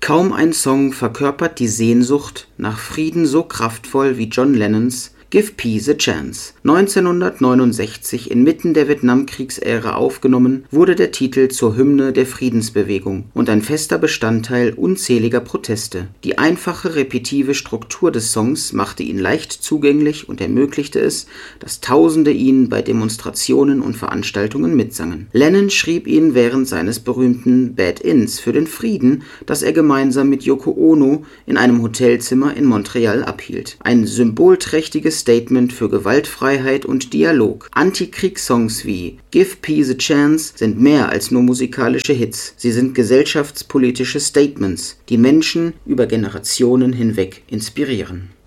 Kaum ein Song verkörpert die Sehnsucht nach Frieden so kraftvoll wie John Lennons Give Peace a Chance. 1969 inmitten der Vietnamkriegsära aufgenommen, wurde der Titel zur Hymne der Friedensbewegung und ein fester Bestandteil unzähliger Proteste. Die einfache repetitive Struktur des Songs machte ihn leicht zugänglich und ermöglichte es, dass Tausende ihn bei Demonstrationen und Veranstaltungen mitsangen. Lennon schrieb ihn während seines berühmten Bed-Ins für den Frieden, das er gemeinsam mit Yoko Ono in einem Hotelzimmer in Montreal abhielt. Ein symbolträchtiges Statement für Gewaltfreiheit und Dialog. Anti-Kriegssongs wie Give Peace a Chance sind mehr als nur musikalische Hits. Sie sind gesellschaftspolitische Statements, die Menschen über Generationen hinweg inspirieren.